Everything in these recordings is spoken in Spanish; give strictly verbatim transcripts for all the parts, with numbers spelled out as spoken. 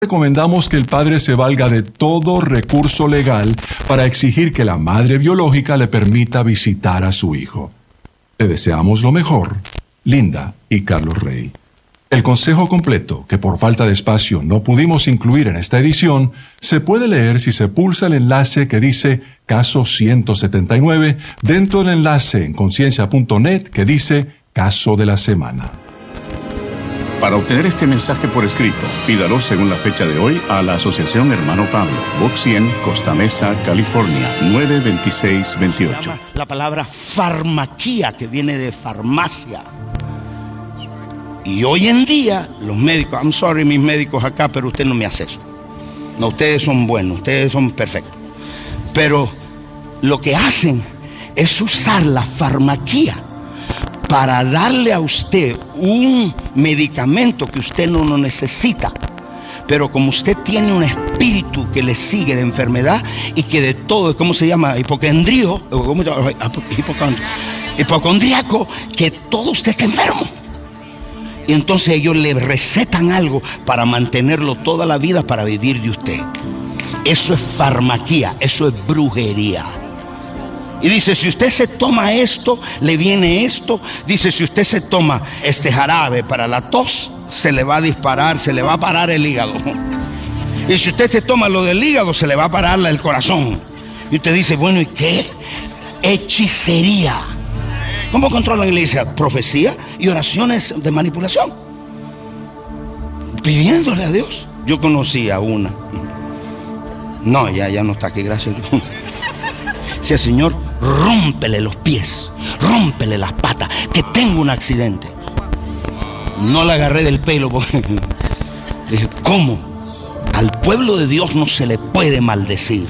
Recomendamos que el padre se valga de todo recurso legal para exigir que la madre biológica le permita visitar a su hijo. Le deseamos lo mejor, Linda y Carlos Rey. El consejo completo, que por falta de espacio no pudimos incluir en esta edición, se puede leer si se pulsa el enlace que dice Caso ciento setenta y nueve dentro del enlace en conciencia punto net que dice Caso de la Semana. Para obtener este mensaje por escrito, pídalo según la fecha de hoy a la Asociación Hermano Pablo, Box cien, Costa Mesa, California, nueve veintiséis veintiocho. La palabra farmaquía, que viene de farmacia. Y hoy en día, los médicos, I'm sorry mis médicos acá, pero usted no me hace eso. No, ustedes son buenos, ustedes son perfectos. Pero lo que hacen es usar la farmaquía para darle a usted un medicamento que usted no lo necesita. Pero como usted tiene un espíritu que le sigue de enfermedad y que de todo, ¿cómo se llama? Hipocondrío, ¿cómo se llama? Hipocondríaco, que todo usted está enfermo. Y entonces ellos le recetan algo para mantenerlo toda la vida, para vivir de usted. Eso es farmaquía, eso es brujería. Y dice, si usted se toma esto, le viene esto. Dice, si usted se toma este jarabe para la tos, se le va a disparar, se le va a parar el hígado. Y si usted se toma lo del hígado, se le va a parar el corazón. Y usted dice, bueno, ¿y qué? Hechicería. ¿Cómo controla la iglesia? Profecía y oraciones de manipulación. Pidiéndole a Dios. Yo conocía una. No, ya, ya no está aquí, gracias a Dios. Decía, Señor, rómpele los pies, rómpele las patas, que tengo un accidente. No la agarré del pelo porque dije, ¿cómo? Al pueblo de Dios no se le puede maldecir.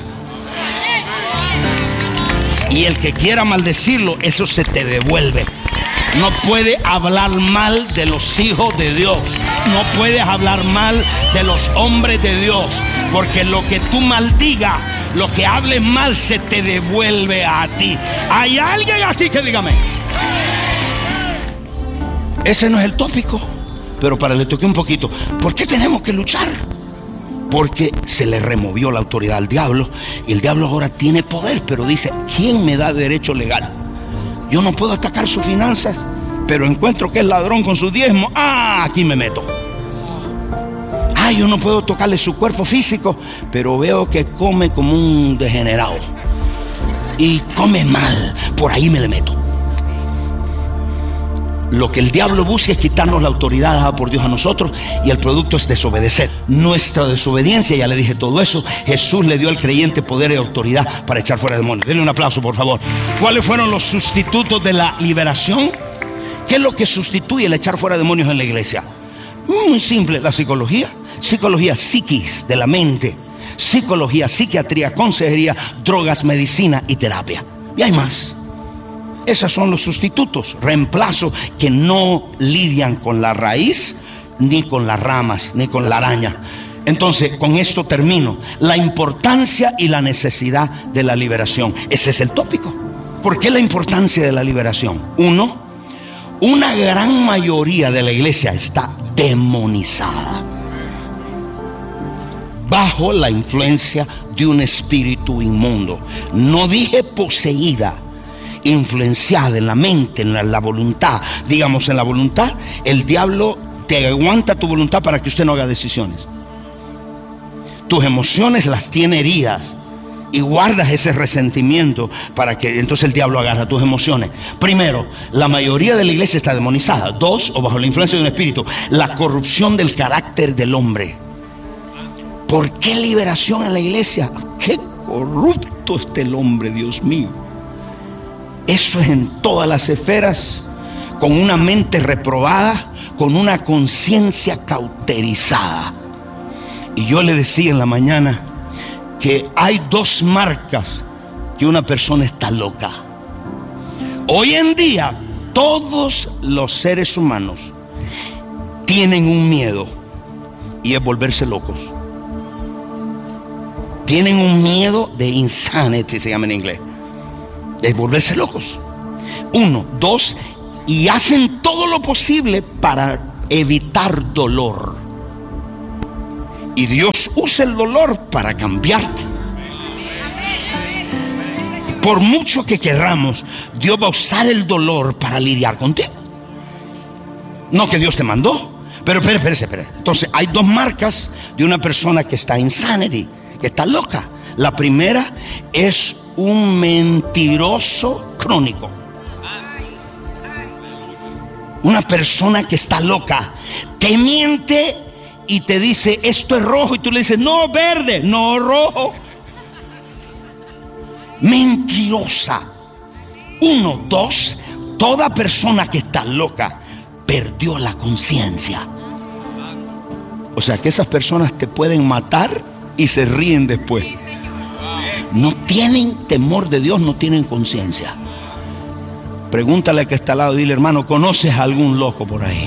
Y el que quiera maldecirlo, eso se te devuelve. No puedes hablar mal de los hijos de Dios. No puedes hablar mal de los hombres de Dios. Porque lo que tú maldigas, lo que hables mal, se te devuelve a ti. ¿Hay alguien aquí que dígame? Ese no es el tópico. Pero para le toqué un poquito. ¿Por qué tenemos que luchar? Porque se le removió la autoridad al diablo. Y el diablo ahora tiene poder. Pero dice, ¿quién me da derecho legal? Yo no puedo atacar sus finanzas, pero encuentro que es ladrón con su diezmo. Ah, aquí me meto. Ah, yo no puedo tocarle su cuerpo físico, pero veo que come como un degenerado. Y come mal, por ahí me le meto. Lo que el diablo busca es quitarnos la autoridad dada por Dios a nosotros, y el producto es desobedecer. Nuestra desobediencia, ya le dije todo eso. Jesús le dio al creyente poder y autoridad para echar fuera demonios. Denle un aplauso, por favor. ¿Cuáles fueron los sustitutos de la liberación? ¿Qué es lo que sustituye el echar fuera demonios en la iglesia? Muy simple, la psicología. Psicología psiquis, de la mente. Psicología, psiquiatría, consejería, drogas, medicina y terapia. Y hay más. Esos son los sustitutos, reemplazos que no lidian con la raíz, ni con las ramas, ni con la araña. Entonces, con esto termino. La importancia y la necesidad de la liberación. Ese es el tópico. ¿Por qué la importancia de la liberación? Uno, una gran mayoría de la iglesia está demonizada, bajo la influencia de un espíritu inmundo. No dije poseída, influenciada en la mente, en la, la voluntad. Digamos, en la voluntad, el diablo te aguanta tu voluntad para que usted no haga decisiones. Tus emociones las tiene heridas y guardas ese resentimiento para que entonces el diablo agarra tus emociones. Primero, la mayoría de la iglesia está demonizada. Dos, o bajo la influencia de un espíritu, la corrupción del carácter del hombre. ¿Por qué liberación en la iglesia? ¡Qué corrupto está el hombre, Dios mío! Eso es en todas las esferas, con una mente reprobada, con una conciencia cauterizada. Y yo le decía en la mañana que hay dos marcas que una persona está loca. Hoy en día todos los seres humanos tienen un miedo, y es volverse locos. Tienen un miedo de insanity, se llama en inglés, de volverse locos. Uno, dos, y hacen todo lo posible para evitar dolor. Y Dios usa el dolor para cambiarte. Por mucho que querramos, Dios va a usar el dolor para lidiar contigo. No que Dios te mandó. Pero espere, espere, espere. Entonces hay dos marcas de una persona que está insanity, que está loca. La primera es un mentiroso crónico. Una persona que está loca, te miente y te dice esto es rojo y tú le dices no, verde, no, rojo. Mentirosa. Uno, dos, toda persona que está loca perdió la conciencia. O sea que esas personas te pueden matar y se ríen después. No tienen temor de Dios, no tienen conciencia. Pregúntale al que está al lado, dile, hermano, ¿conoces a algún loco por ahí?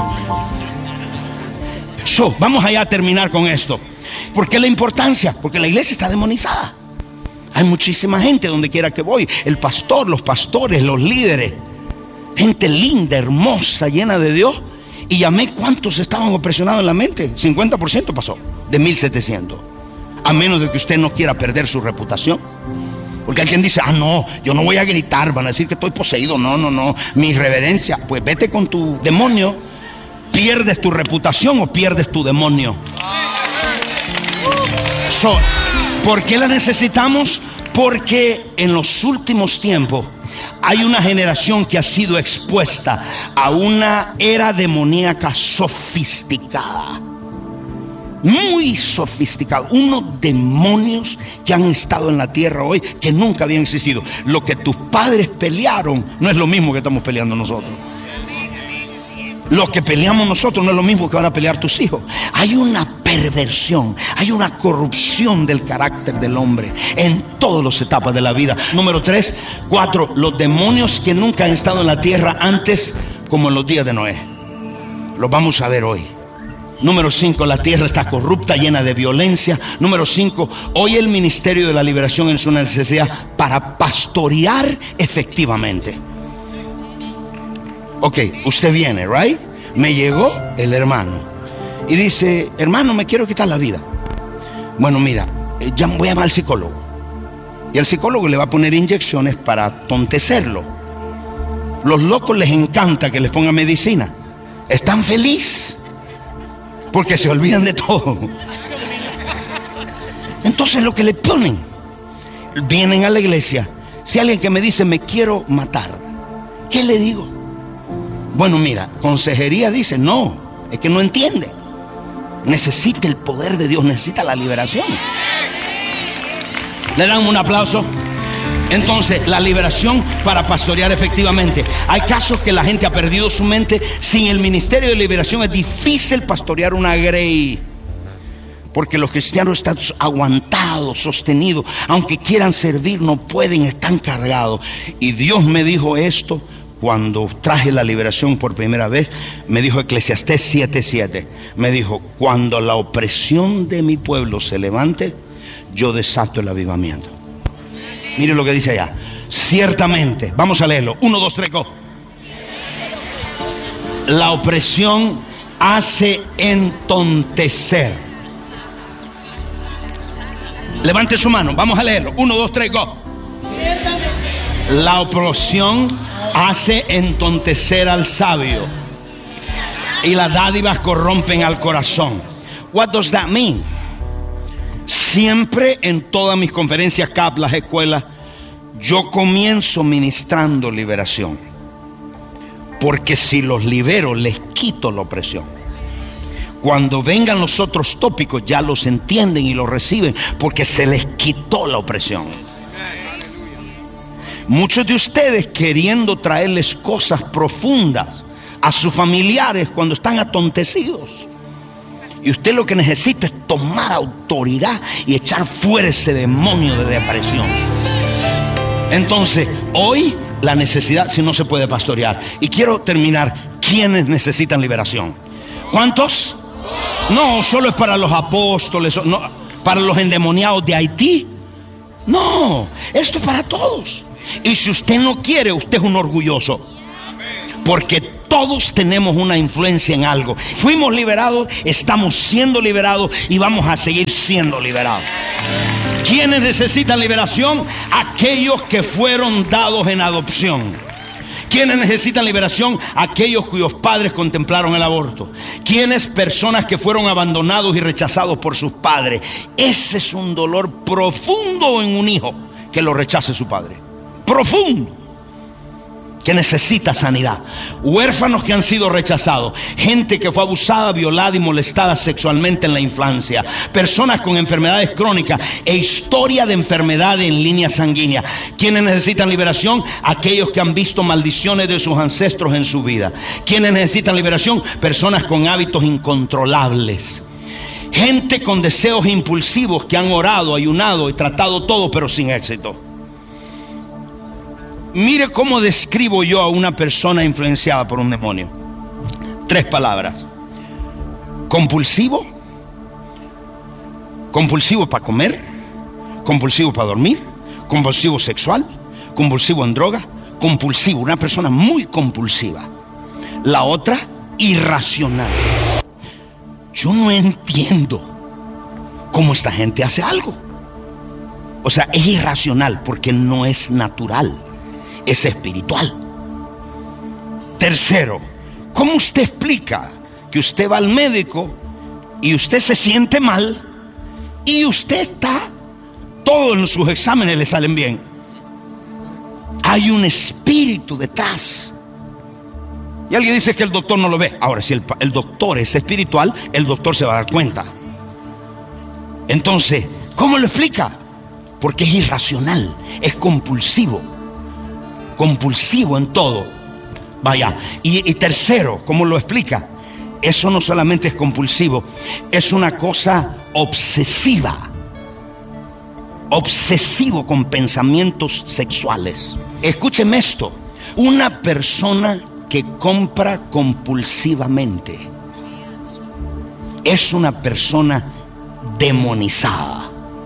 So, vamos allá a terminar con esto. ¿Por qué la importancia? Porque la iglesia está demonizada. Hay muchísima gente donde quiera que voy. El pastor, los pastores, los líderes. Gente linda, hermosa, llena de Dios. Y llamé cuántos estaban opresionados en la mente. cincuenta por ciento pasó de mil setecientos. A menos de que usted no quiera perder su reputación. Porque alguien dice, ah no, yo no voy a gritar, van a decir que estoy poseído. No, no, no, mi reverencia. Pues vete con tu demonio. ¿Pierdes tu reputación o pierdes tu demonio? So, ¿por qué la necesitamos? Porque en los últimos tiempos hay una generación que ha sido expuesta a una era demoníaca sofisticada. Muy sofisticado. Unos demonios que han estado en la tierra hoy que nunca habían existido. Lo que tus padres pelearon no es lo mismo que estamos peleando nosotros. Lo que peleamos nosotros no es lo mismo que van a pelear tus hijos. Hay una perversión, hay una corrupción del carácter del hombre en todas las etapas de la vida. Número tres, cuatro, los demonios que nunca han estado en la tierra antes, como en los días de Noé. Los vamos a ver hoy. Número cinco, la tierra está corrupta, llena de violencia. Número cinco, hoy el ministerio de la liberación es una necesidad para pastorear efectivamente. Ok, usted viene, right? Me llegó el hermano y dice, hermano, me quiero quitar la vida. Bueno, mira, ya voy a llamar al psicólogo. Y el psicólogo le va a poner inyecciones para tontecerlo. Los locos les encanta que les pongan medicina. Están felices porque se olvidan de todo. Entonces lo que le ponen, vienen a la iglesia. Si alguien que me dice, me quiero matar, ¿qué le digo? Bueno, mira, consejería dice, no, es que no entiende. Necesita el poder de Dios, necesita la liberación. Le dan un aplauso. Entonces, la liberación para pastorear efectivamente. Hay casos que la gente ha perdido su mente. Sin el ministerio de liberación es difícil pastorear una grey. Porque los cristianos están aguantados, sostenidos. Aunque quieran servir, no pueden, están cargados. Y Dios me dijo esto cuando traje la liberación por primera vez. Me dijo Eclesiastés siete siete. Me dijo, cuando la opresión de mi pueblo se levante, yo desato el avivamiento. Mire lo que dice allá. Ciertamente, vamos a leerlo. Uno, dos, tres, go. La opresión hace entontecer. Levante su mano, vamos a leerlo. Uno, dos, tres, go. La opresión hace entontecer al sabio y las dádivas corrompen al corazón. What does that mean? Siempre en todas mis conferencias, C A P, las escuelas, yo comienzo ministrando liberación. Porque si los libero, les quito la opresión. Cuando vengan los otros tópicos, ya los entienden y los reciben, porque se les quitó la opresión. Muchos de ustedes queriendo traerles cosas profundas a sus familiares cuando están atontecidos. Y usted lo que necesita es tomar autoridad y echar fuera ese demonio de depresión. Entonces, hoy la necesidad, si no se puede pastorear. Y quiero terminar. ¿Quiénes necesitan liberación? ¿Cuántos? No, solo es para los apóstoles, no, para los endemoniados de Haití. No, esto es para todos. Y si usted no quiere, usted es un orgulloso. Porque Todos tenemos una influencia en algo. Fuimos liberados, estamos siendo liberados y vamos a seguir siendo liberados. ¿Quiénes necesitan liberación? Aquellos que fueron dados en adopción. ¿Quiénes necesitan liberación? Aquellos cuyos padres contemplaron el aborto. ¿Quiénes? Personas que fueron abandonados y rechazados por sus padres. Ese es un dolor profundo en un hijo, que lo rechace su padre. Profundo. Que necesita sanidad. Huérfanos que han sido rechazados. Gente que fue abusada, violada y molestada sexualmente en la infancia. Personas con enfermedades crónicas e historia de enfermedad en línea sanguínea. ¿Quiénes necesitan liberación? Aquellos que han visto maldiciones de sus ancestros en su vida. ¿Quiénes necesitan liberación? Personas con hábitos incontrolables. Gente con deseos impulsivos que han orado, ayunado y tratado todo pero sin éxito. Mire cómo describo yo a una persona influenciada por un demonio. Tres palabras. Compulsivo. Compulsivo para comer. Compulsivo para dormir. Compulsivo sexual. Compulsivo en droga. Compulsivo, una persona muy compulsiva. La otra, irracional. Yo no entiendo cómo esta gente hace algo. O sea, es irracional porque no es natural. Es espiritual. Tercero, ¿cómo usted explica que usted va al médico y usted se siente mal y usted está, todos en sus exámenes le salen bien? Hay un espíritu detrás. Y alguien dice que el doctor no lo ve. Ahora, si el, el doctor es espiritual, el doctor se va a dar cuenta. Entonces, ¿cómo lo explica? Porque es irracional, es compulsivo. Compulsivo en todo. Vaya. Y, y tercero, ¿cómo lo explica? Eso no solamente es compulsivo, es una cosa obsesiva. Obsesivo con pensamientos sexuales. Escúcheme esto. Una persona que compra compulsivamente es una persona demonizada.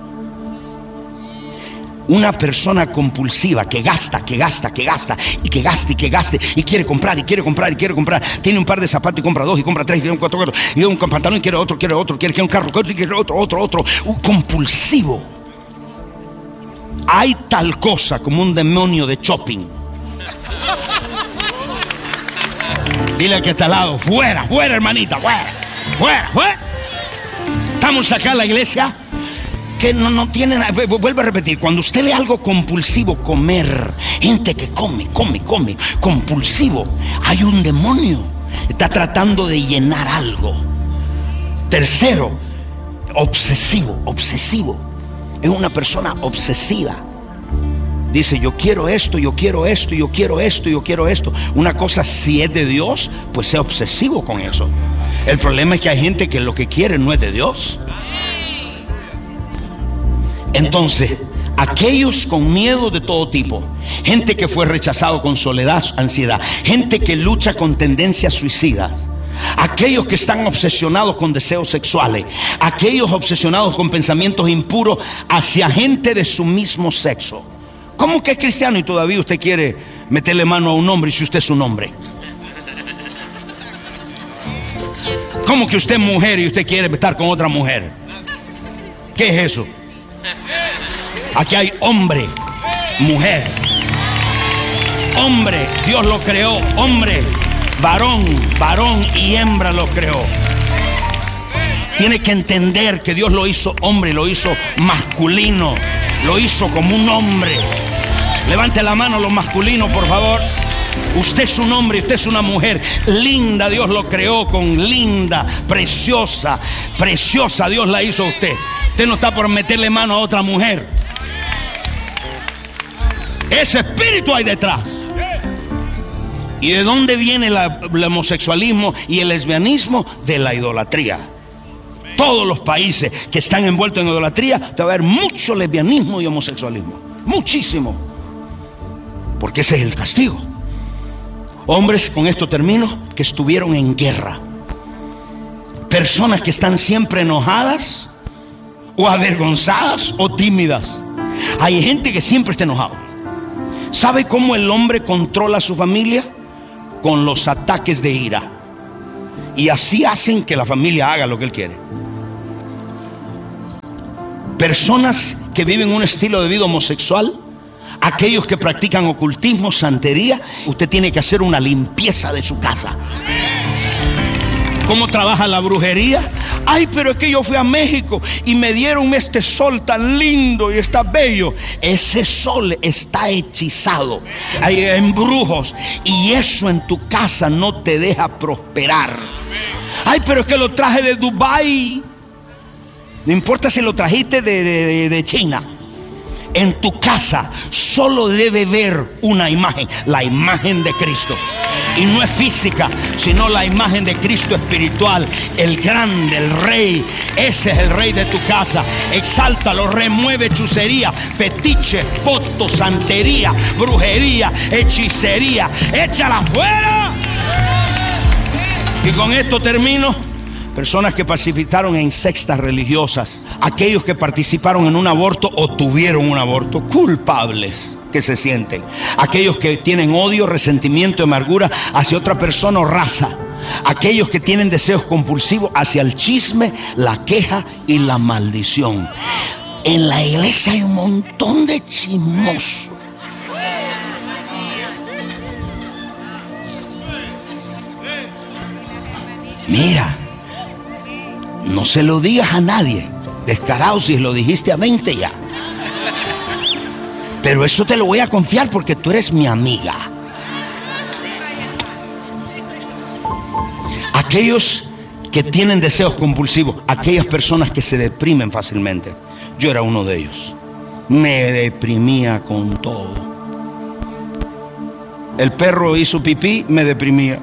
Una persona compulsiva que gasta, que gasta, que gasta y que gaste y que gaste y quiere comprar y quiere comprar y quiere comprar. Tiene un par de zapatos y compra dos y compra tres y quiere un cuatro, cuatro y un pantalón y quiere otro, quiere otro, quiere, quiere un carro, quiere, quiere otro, otro, otro. Un compulsivo. Hay tal cosa como un demonio de shopping. Dile al que está al lado, fuera, fuera hermanita, fuera, fuera, fuera. Estamos acá en la iglesia que no, no tienen, vuelvo a repetir, cuando usted ve algo compulsivo, comer, gente que come, come, come, compulsivo, hay un demonio, está tratando de llenar algo. Tercero, obsesivo, obsesivo, es una persona obsesiva. Dice, yo quiero esto, yo quiero esto, yo quiero esto, yo quiero esto. Una cosa, si es de Dios, pues sea obsesivo con eso. El problema es que hay gente que lo que quiere no es de Dios. Entonces, aquellos con miedo de todo tipo, gente que fue rechazado con soledad, ansiedad, gente que lucha con tendencias suicidas, aquellos que están obsesionados con deseos sexuales, aquellos obsesionados con pensamientos impuros hacia gente de su mismo sexo. ¿Cómo que es cristiano y todavía usted quiere meterle mano a un hombre y si usted es un hombre? ¿Cómo que usted es mujer y usted quiere estar con otra mujer? ¿Qué es eso? Aquí hay hombre, mujer. Hombre, Dios lo creó. Hombre, varón, varón y hembra lo creó. Tiene que entender que Dios lo hizo hombre, lo hizo masculino, lo hizo como un hombre. Levante la mano los masculinos, por favor. Usted es un hombre y usted es una mujer linda. Dios lo creó con linda, preciosa, preciosa. Dios la hizo a usted. Usted no está por meterle mano a otra mujer. Ese espíritu hay detrás. ¿Y de dónde viene la, el homosexualismo y el lesbianismo? De la idolatría. Todos los países que están envueltos en idolatría, te va a haber mucho lesbianismo y homosexualismo. Muchísimo. Porque ese es el castigo. Hombres, con esto termino, que estuvieron en guerra. Personas que están siempre enojadas o avergonzadas o tímidas. Hay gente que siempre está enojado. ¿Sabe cómo el hombre controla a su familia? con los ataques de ira. Y así hacen que la familia haga lo que él quiere. Personas que viven un estilo de vida homosexual, aquellos que practican ocultismo, santería, usted tiene que hacer una limpieza de su casa. ¿Cómo trabaja la brujería? Ay, pero es que yo fui a México y me dieron este sol tan lindo y está bello. Ese sol está hechizado. Hay embrujos y eso en tu casa no te deja prosperar. Ay, pero es que lo traje de Dubái. No importa si lo trajiste de, de, de China. En tu casa solo debe ver una imagen, la imagen de Cristo. Y no es física, sino la imagen de Cristo espiritual, el grande, el rey. Ese es el rey de tu casa. Exáltalo, remueve hechicería, fetiche, foto, santería, brujería, hechicería. Échala fuera. Y con esto termino. Personas que participaron en sectas religiosas, aquellos que participaron en un aborto o tuvieron un aborto, culpables que se sienten, aquellos que tienen odio, resentimiento, amargura hacia otra persona o raza, aquellos que tienen deseos compulsivos hacia el chisme, la queja y la maldición. En la iglesia hay un montón de chismosos. Mira, no se lo digas a nadie, descarado, si lo dijiste a veinte ya. Pero eso te lo voy a confiar porque tú eres mi amiga. Aquellos que tienen deseos compulsivos, aquellas personas que se deprimen fácilmente. Yo era uno de ellos. Me deprimía con todo. El perro hizo pipí, me deprimía.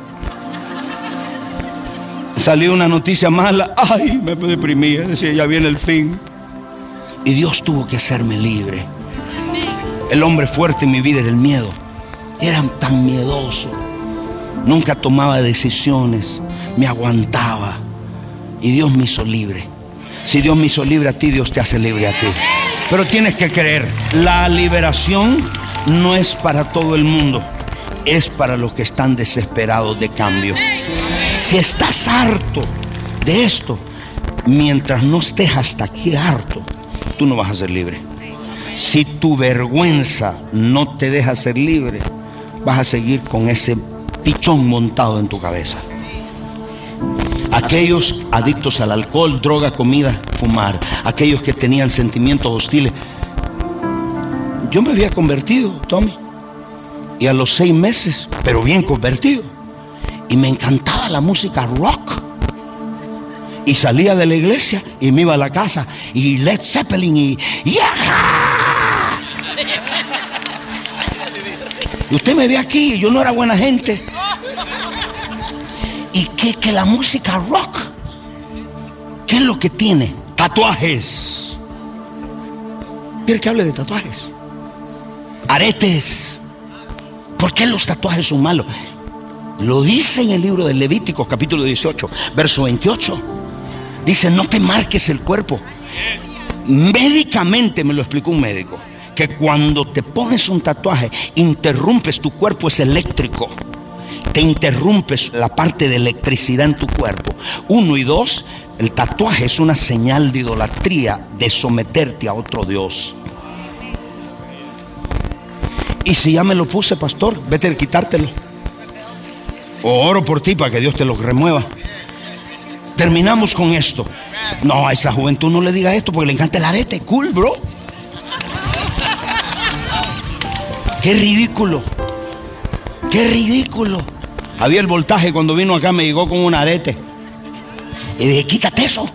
Salió una noticia mala, ay, me deprimía, decía, ya viene el fin. Y Dios tuvo que hacerme libre. El hombre fuerte en mi vida era el miedo. Era tan miedoso. Nunca tomaba decisiones, me aguantaba. Y Dios me hizo libre. Si Dios me hizo libre a ti, Dios te hace libre a ti. Pero tienes que creer, la liberación no es para todo el mundo, es para los que están desesperados de cambio. Si estás harto de esto, mientras no estés hasta aquí harto, tú no vas a ser libre. Si tu vergüenza no te deja ser libre, vas a seguir con ese pichón montado en tu cabeza. Aquellos adictos al alcohol, droga, comida, fumar, aquellos que tenían sentimientos hostiles. Yo me había convertido, Tommy, y a los seis meses, pero bien convertido. Y me encantaba la música rock. Y salía de la iglesia y me iba a la casa. Y Led Zeppelin y... ¡Yaja! Y usted me ve aquí, yo no era buena gente. Y que, que la música rock, ¿qué es lo que tiene? Tatuajes. ¿Quiere que hable de tatuajes? Aretes. ¿Por qué los tatuajes son malos? Lo dice en el libro de Levíticos, capítulo dieciocho, verso veintiocho. Dice, no te marques el cuerpo. Médicamente me lo explicó un médico, que cuando te pones un tatuaje, interrumpes, tu cuerpo es eléctrico. Te interrumpes la parte de electricidad en tu cuerpo. Uno y dos, el tatuaje es una señal de idolatría, de someterte a otro Dios. Y si ya me lo puse, pastor, vete a quitártelo. O oro por ti para que Dios te lo remueva. Terminamos con esto. No, a esa juventud no le diga esto porque le encanta el arete. Cool, bro. Qué ridículo. Qué ridículo. Había el voltaje cuando vino acá, me llegó con un arete. Y dije, quítate eso.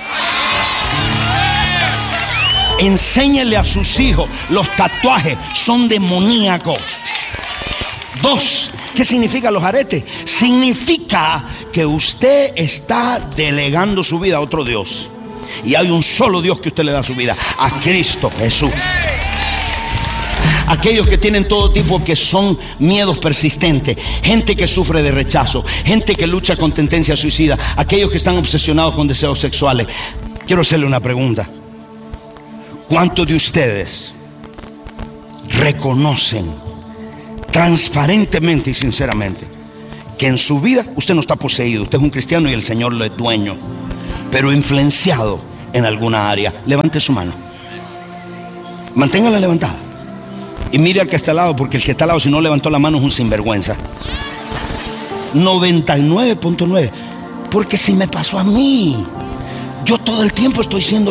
Enséñele a sus hijos, los tatuajes son demoníacos. Dos, ¿qué significan los aretes? Significa que usted está delegando su vida a otro Dios. Y hay un solo Dios que usted le da su vida, a Cristo Jesús. Aquellos que tienen todo tipo, que son miedos persistentes, gente que sufre de rechazo, gente que lucha con tendencia suicida, aquellos que están obsesionados con deseos sexuales. Quiero hacerle una pregunta. ¿Cuántos de ustedes reconocen transparentemente y sinceramente que en su vida usted no está poseído, usted es un cristiano y el Señor lo es dueño, pero influenciado en alguna área. Levante su mano, manténgala levantada y mire al que está al lado, porque el que está al lado, si no levantó la mano, es un sinvergüenza. noventa y nueve punto nueve. Porque si me pasó a mí, yo todo el tiempo estoy siendo